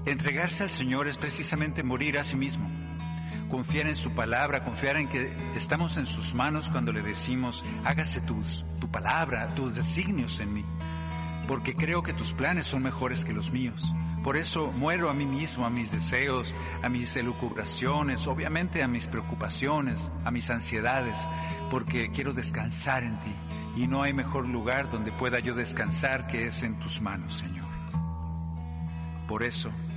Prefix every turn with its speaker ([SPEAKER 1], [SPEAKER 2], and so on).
[SPEAKER 1] Entregarse al Señor es precisamente morir a sí mismo. Confiar en su palabra, confiar en que estamos en sus manos cuando le decimos, hágase tu palabra, tus designios en mí, porque creo que tus planes son mejores que los míos. Por eso muero a mí mismo, a mis deseos, a mis elucubraciones, obviamente a mis preocupaciones, a mis ansiedades, porque quiero descansar en ti, y no hay mejor lugar donde pueda yo descansar que es en tus manos, Señor. Por eso